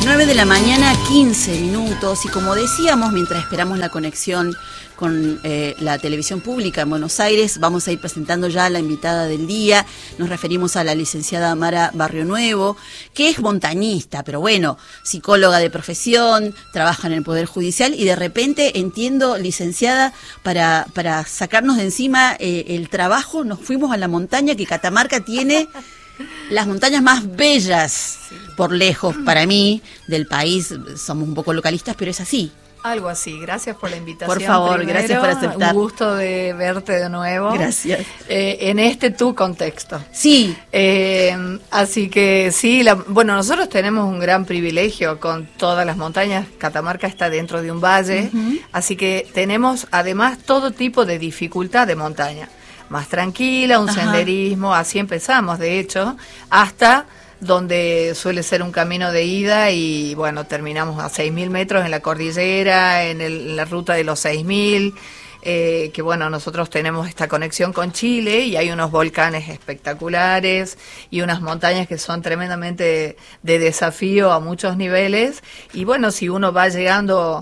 9 de la mañana, 15 minutos, y como decíamos, mientras esperamos la conexión con la televisión pública en Buenos Aires, vamos a ir presentando ya a la invitada del día. Nos referimos a la licenciada Mara Barrionuevo, que es montañista, pero bueno, psicóloga de profesión, trabaja en el Poder Judicial, y de repente, entiendo, licenciada, para sacarnos de encima el trabajo, nos fuimos a la montaña, que Catamarca tiene las montañas más bellas, por lejos, para mí, del país. Somos un poco localistas, pero es así. Algo así. Gracias por la invitación. Por favor, primero. gracias por aceptar. Un gusto de verte de nuevo. Gracias. En tu contexto. Sí. Así que sí, bueno, nosotros tenemos un gran privilegio con todas las montañas. Catamarca está dentro de un valle, así que tenemos además todo tipo de dificultad de montaña. Más tranquila, un senderismo, así empezamos, de hecho, hasta donde suele ser un camino de ida y bueno, terminamos a 6.000 metros en la cordillera, en la ruta de los 6.000, que bueno, nosotros tenemos esta conexión con Chile y hay unos volcanes espectaculares y unas montañas que son tremendamente de desafío a muchos niveles, y bueno, si uno va llegando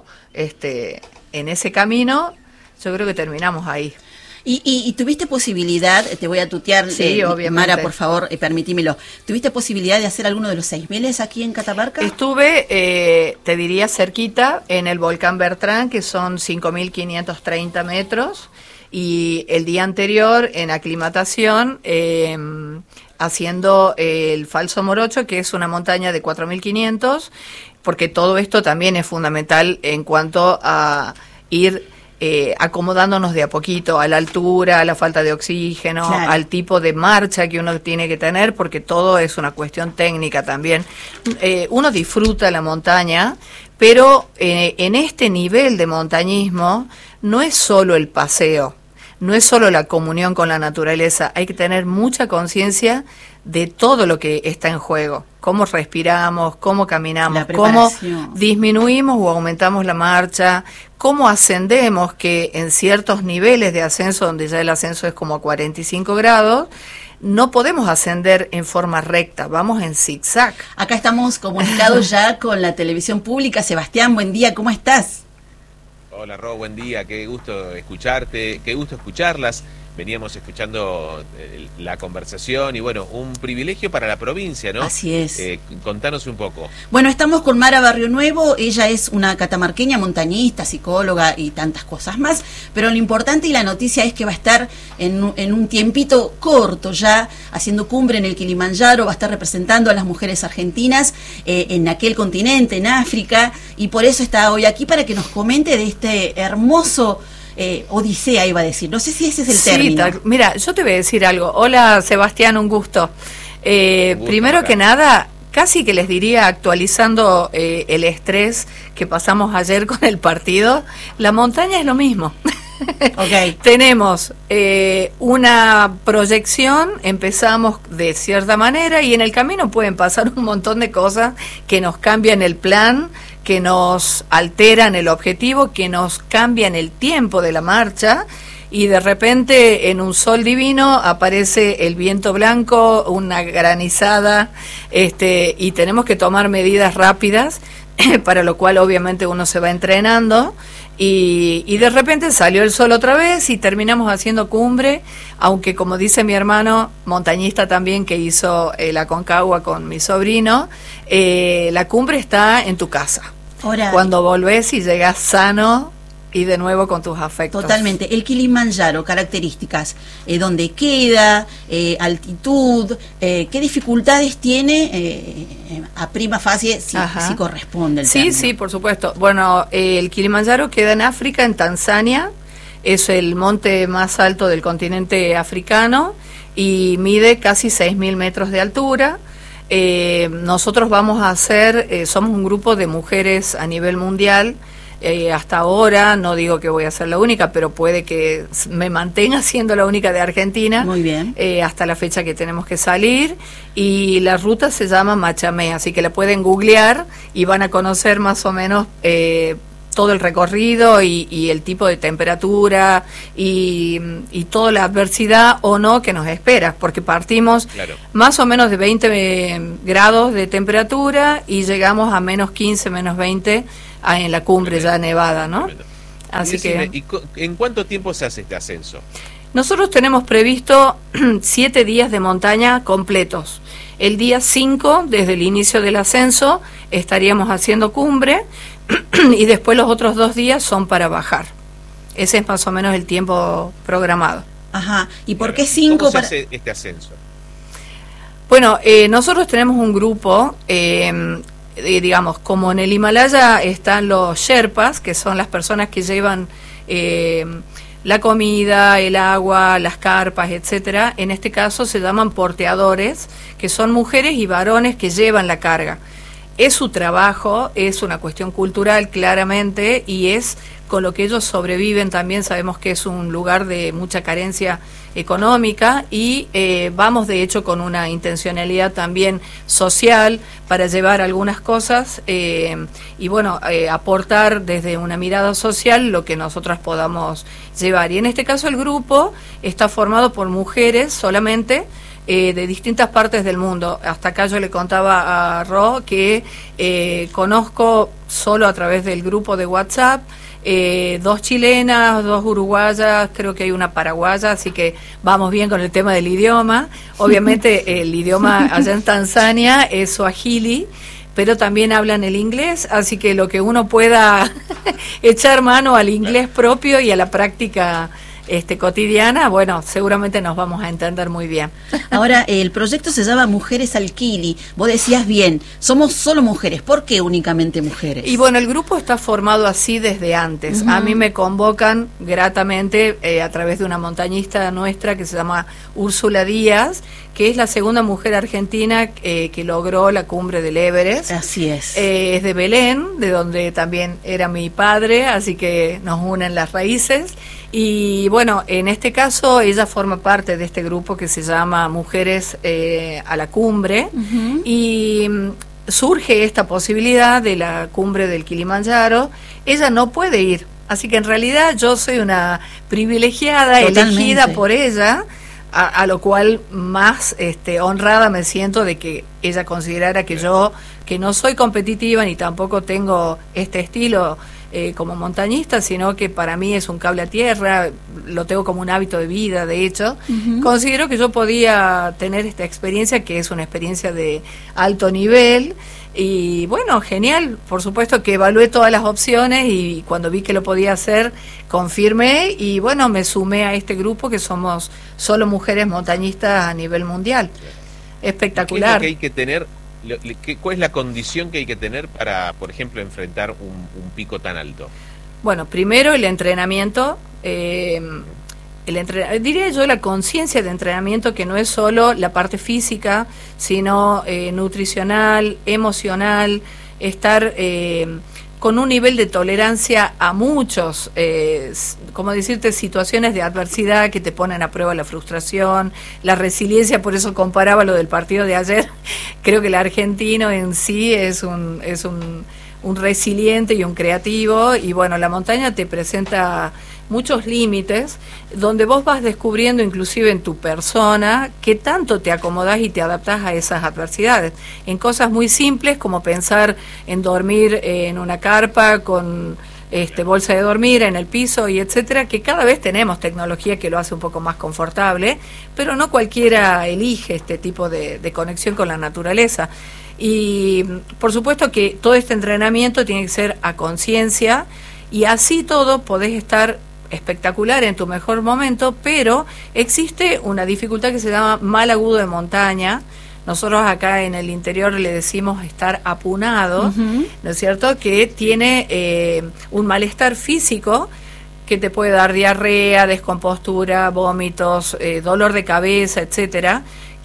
en ese camino, yo creo que terminamos ahí. ¿Y tuviste posibilidad, te voy a tutear, sí, obviamente. Mara, por favor, permitímelo, ¿tuviste posibilidad de hacer alguno de los 6.000 aquí en Catamarca? Estuve, te diría, cerquita, en el volcán Bertrán, que son 5.530 metros, y el día anterior, en aclimatación, haciendo el Falso Morocho, que es una montaña de 4.500, porque todo esto también es fundamental en cuanto a ir acomodándonos de a poquito a la altura, a la falta de oxígeno, claro, al tipo de marcha que uno tiene que tener, porque todo es una cuestión técnica también. Uno disfruta la montaña, pero en este nivel de montañismo no es solo el paseo, no es solo la comunión con la naturaleza, hay que tener mucha conciencia de todo lo que está en juego, cómo respiramos, cómo caminamos, cómo disminuimos o aumentamos la marcha, cómo ascendemos, que en ciertos niveles de ascenso, donde ya el ascenso es como a 45 grados, no podemos ascender en forma recta, vamos en zigzag. Acá estamos comunicados ya con la televisión pública. Sebastián, buen día, ¿cómo estás? Hola Ro, buen día, qué gusto escucharte, qué gusto escucharlas. Veníamos escuchando la conversación y bueno, un privilegio para la provincia, ¿no? Así es. Contanos un poco. Bueno, estamos con Mara Barrionuevo. Ella es una catamarqueña, montañista, psicóloga y tantas cosas más, pero lo importante y la noticia es que va a estar en un tiempito corto ya haciendo cumbre en el Kilimanjaro, va a estar representando a las mujeres argentinas en aquel continente, en África, y por eso está hoy aquí para que nos comente de este hermoso odisea, iba a decir, no sé si ese es el término. Mira, yo te voy a decir algo. Hola Sebastián, un gusto. Primero que nada, casi que les diría, actualizando el estrés que pasamos ayer con el partido, la montaña es lo mismo. Okay. Tenemos una proyección, empezamos de cierta manera y en el camino pueden pasar un montón de cosas que nos cambian el plan, que nos alteran el objetivo, que nos cambian el tiempo de la marcha, y de repente en un sol divino aparece el viento blanco, una granizada, y tenemos que tomar medidas rápidas, para lo cual obviamente uno se va entrenando, y de repente salió el sol otra vez y terminamos haciendo cumbre, aunque como dice mi hermano, montañista también, que hizo la Aconcagua con mi sobrino, la cumbre está en tu casa. Ahora, cuando volvés y llegás sano y de nuevo con tus afectos. Totalmente. El Kilimanjaro, características, dónde queda, altitud, qué dificultades tiene a prima facie, si corresponde el término. Sí, por supuesto. Bueno, el Kilimanjaro queda en África, en Tanzania, es el monte más alto del continente africano y mide casi 6.000 metros de altura. Nosotros vamos a hacer, somos un grupo de mujeres a nivel mundial. Hasta ahora, no digo que voy a ser la única, pero puede que me mantenga siendo la única de Argentina. Muy bien. Hasta la fecha que tenemos que salir. Y la ruta se llama Machamé, así que la pueden googlear y van a conocer más o menos todo el recorrido y el tipo de temperatura y toda la adversidad o no que nos espera, porque partimos más o menos de 20 grados de temperatura y llegamos a menos 15, menos 20 en la cumbre ya nevada, ¿no? Así que... ¿Y en cuánto tiempo se hace este ascenso? Nosotros tenemos previsto 7 días de montaña completos. El día 5, desde el inicio del ascenso, estaríamos haciendo cumbre y después los otros 2 días son para bajar. Ese es más o menos el tiempo programado. Ajá. ¿Y por qué 5? ¿Cómo se hace este ascenso? Bueno, nosotros tenemos un grupo, digamos, como en el Himalaya están los Sherpas, que son las personas que llevan la comida, el agua, las carpas, etcétera. En este caso se llaman porteadores, que son mujeres y varones que llevan la carga. Es su trabajo, es una cuestión cultural claramente, y es con lo que ellos sobreviven. También sabemos que es un lugar de mucha carencia económica y vamos de hecho con una intencionalidad también social para llevar algunas cosas y bueno, aportar desde una mirada social lo que nosotras podamos llevar. Y en este caso el grupo está formado por mujeres solamente, de distintas partes del mundo. Hasta acá yo le contaba a Ro que conozco solo a través del grupo de WhatsApp 2 chilenas, 2 uruguayas, creo que hay una paraguaya, así que vamos bien con el tema del idioma. Obviamente el idioma allá en Tanzania es suajili, pero también hablan el inglés, así que lo que uno pueda echar mano al inglés propio y a la práctica cotidiana, bueno, seguramente nos vamos a entender muy bien. Ahora, el proyecto se llama Mujeres al Kili. Vos decías bien, somos solo mujeres. ¿Por qué únicamente mujeres? Y bueno, el grupo está formado así desde antes. A mí me convocan gratamente a través de una montañista nuestra que se llama Úrsula Díaz, que es la segunda mujer argentina que logró la cumbre del Everest. Así es. Es de Belén, de donde también era mi padre, así que nos unen las raíces. Y bueno, en este caso ella forma parte de este grupo que se llama Mujeres a la Cumbre, y surge esta posibilidad de la cumbre del Kilimanjaro. Ella no puede ir, así que en realidad yo soy una privilegiada, elegida por ella, a lo cual más honrada me siento de que ella considerara que yo, que no soy competitiva ni tampoco tengo este estilo como montañista, sino que para mí es un cable a tierra, lo tengo como un hábito de vida, de hecho. Considero que yo podía tener esta experiencia, que es una experiencia de alto nivel, y bueno, genial, por supuesto que evalué todas las opciones y cuando vi que lo podía hacer, confirmé y bueno, me sumé a este grupo que somos solo mujeres montañistas a nivel mundial. Espectacular. ¿Qué es lo que hay que tener? ¿Cuál es la condición que hay que tener para, por ejemplo, enfrentar un pico tan alto? Bueno, primero el entrenamiento, diría yo la conciencia de entrenamiento, que no es solo la parte física, sino nutricional, emocional, estar con un nivel de tolerancia a muchos, como decirte, situaciones de adversidad que te ponen a prueba la frustración, la resiliencia. Por eso comparaba lo del partido de ayer. Creo que el argentino en sí es un resiliente y un creativo, y bueno, la montaña te presenta muchos límites donde vos vas descubriendo inclusive en tu persona qué tanto te acomodás y te adaptás a esas adversidades, en cosas muy simples como pensar en dormir en una carpa con bolsa de dormir en el piso y etcétera, que cada vez tenemos tecnología que lo hace un poco más confortable, pero no cualquiera elige este tipo de conexión con la naturaleza. Y por supuesto que todo este entrenamiento tiene que ser a conciencia, y así todo podés estar espectacular en tu mejor momento, pero existe una dificultad que se llama mal agudo de montaña. Nosotros acá en el interior le decimos estar apunado, ¿no es cierto?, que tiene un malestar físico que te puede dar diarrea, descompostura, vómitos, dolor de cabeza, etcétera,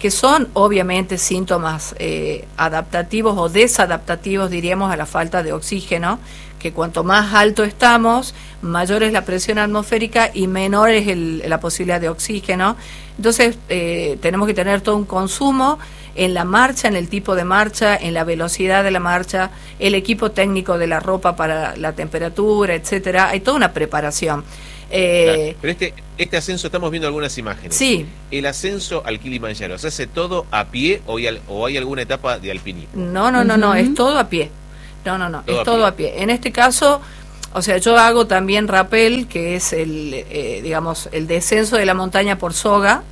que son obviamente síntomas adaptativos o desadaptativos, diríamos, a la falta de oxígeno, que cuanto más alto estamos, mayor es la presión atmosférica y menor es la posibilidad de oxígeno. Entonces tenemos que tener todo un consumo en la marcha, en el tipo de marcha, en la velocidad de la marcha, el equipo técnico de la ropa para la temperatura, etcétera. Hay toda una preparación. Claro. Pero este ascenso, estamos viendo algunas imágenes. Sí. ¿El ascenso al Kilimanjaro se hace todo a pie o hay alguna etapa de alpinismo? No, es todo a pie. No, es todo a pie. En este caso, o sea, yo hago también rappel, que es digamos, el descenso de la montaña por soga.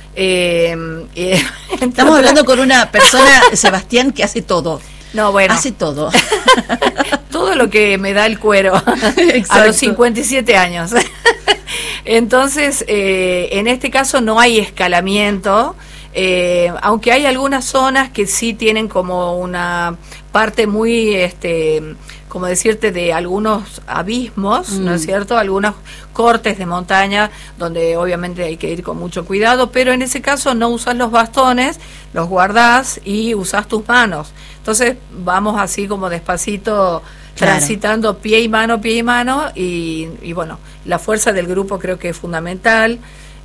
Estamos hablando con una persona, Sebastián, que hace todo. No, bueno. Hace todo. Todo lo que me da el cuero a los 57 años. Entonces, en este caso no hay escalamiento, aunque hay algunas zonas que sí tienen como una parte muy, como decirte, de algunos abismos, ¿no es cierto? Algunos cortes de montaña donde obviamente hay que ir con mucho cuidado, pero en ese caso no usas los bastones, los guardás y usás tus manos. Entonces vamos así como despacito, claro, transitando pie y mano, y bueno, la fuerza del grupo creo que es fundamental.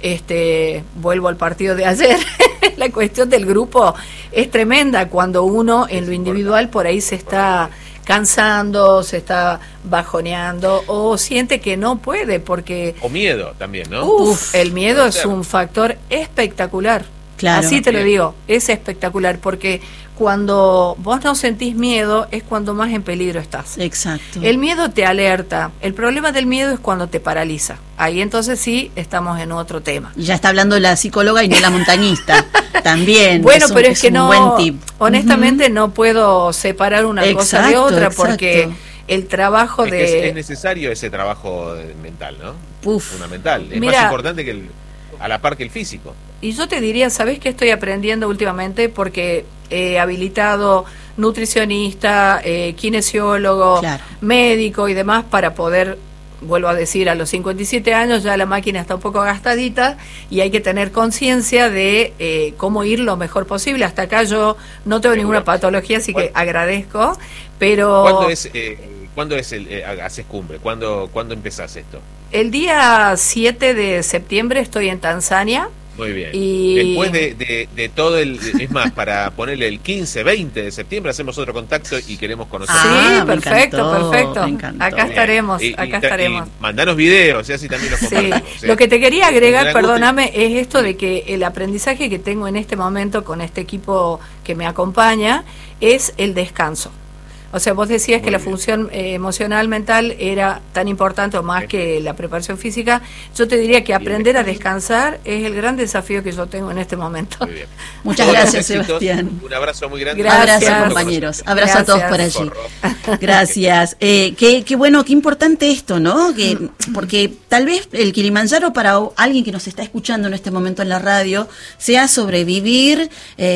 Vuelvo al partido de ayer. La cuestión del grupo es tremenda cuando uno en lo individual por ahí se está cansando, se está bajoneando o siente que no puede porque... O miedo también, ¿no? El miedo es un factor espectacular. Claro. Así te lo digo, es espectacular porque cuando vos no sentís miedo es cuando más en peligro estás. Exacto. El miedo te alerta. El problema del miedo es cuando te paraliza. Ahí entonces sí estamos en otro tema. Ya está hablando la psicóloga y no la montañista. También. Bueno, pero es que no, honestamente no puedo separar una cosa de otra porque el trabajo es necesario ese trabajo mental, ¿no? Fundamental. Es más importante que a la par que el físico. Y yo te diría, ¿sabés qué estoy aprendiendo últimamente? Porque he habilitado nutricionista, kinesiólogo, claro, médico y demás para poder, vuelvo a decir, a los 57 años ya la máquina está un poco gastadita y hay que tener conciencia de cómo ir lo mejor posible. Hasta acá yo no tengo ninguna patología, así que agradezco, pero... ¿Cuándo haces cumbre? ¿Cuándo empezás esto? El día 7 de septiembre estoy en Tanzania. Muy bien. Y después de todo es más, para ponerle el 15, 20 de septiembre hacemos otro contacto y queremos conocer. Sí, perfecto. Acá estaremos, estaremos. Y mandanos videos y así también los compartimos. Sí. Lo que te quería agregar, perdóname, es esto de que el aprendizaje que tengo en este momento con este equipo que me acompaña es el descanso. O sea, vos decías que la función emocional, mental era tan importante o más que la preparación física. Yo te diría que aprender a descansar es el gran desafío que yo tengo en este momento. Muy bien. Muchas gracias, Sebastián. Un abrazo muy grande. Gracias, compañeros. Abrazo a todos por allí. Gracias. Qué bueno, qué importante esto, ¿no? Porque tal vez el Kilimanjaro para alguien que nos está escuchando en este momento en la radio sea sobrevivir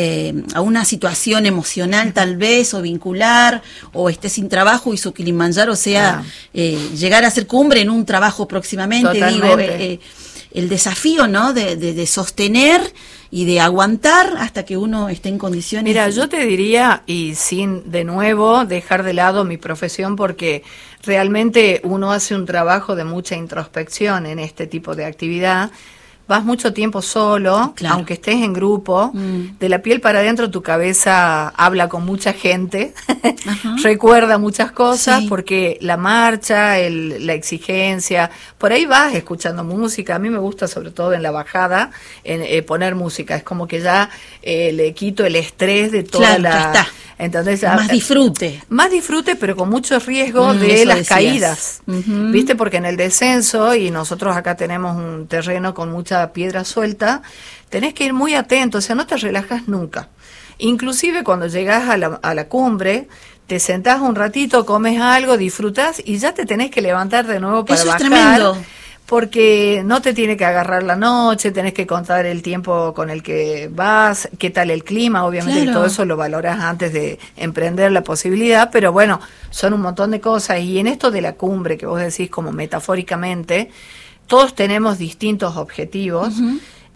a una situación emocional tal vez o vincular, o esté sin trabajo y su Kilimanjaro sea llegar a hacer cumbre en un trabajo próximamente. Totalmente. Digo, el desafío, ¿no? De sostener y de aguantar hasta que uno esté en condiciones. Mira, yo te diría, y sin de nuevo dejar de lado mi profesión, porque realmente uno hace un trabajo de mucha introspección en este tipo de actividad. Vas mucho tiempo solo, claro, aunque estés en grupo, de la piel para adentro tu cabeza habla con mucha gente, recuerda muchas cosas, porque la marcha, la exigencia, por ahí vas escuchando música. A mí me gusta sobre todo en la bajada poner música, es como que ya le quito el estrés de toda Entonces, más disfrute, pero con mucho riesgo de las caídas, ¿viste? Porque en el descenso, y nosotros acá tenemos un terreno con mucha piedra suelta, tenés que ir muy atento, o sea, no te relajas nunca. Inclusive cuando llegás a la cumbre, te sentás un ratito, comes algo, disfrutás y ya te tenés que levantar de nuevo para bajar. Eso es tremendo. Porque no te tiene que agarrar la noche, tenés que contar el tiempo con el que vas, qué tal el clima, obviamente, claro, todo eso lo valoras antes de emprender la posibilidad, pero bueno, son un montón de cosas. Y en esto de la cumbre, que vos decís como metafóricamente, todos tenemos distintos objetivos.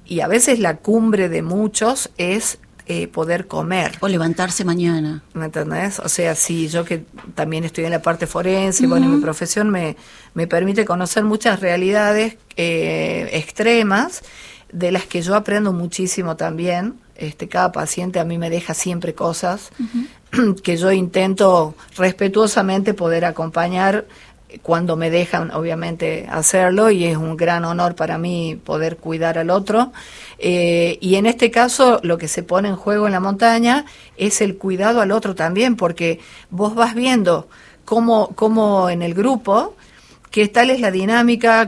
y a veces la cumbre de muchos es poder comer. O levantarse mañana. ¿Me entendés? O sea, sí, yo que también estoy en la parte forense, bueno, mi profesión me permite conocer muchas realidades extremas, de las que yo aprendo muchísimo también. Cada paciente a mí me deja siempre cosas que yo intento respetuosamente poder acompañar cuando me dejan, obviamente, hacerlo, y es un gran honor para mí poder cuidar al otro. Y en este caso, lo que se pone en juego en la montaña es el cuidado al otro también, porque vos vas viendo cómo en el grupo, que tal es la dinámica,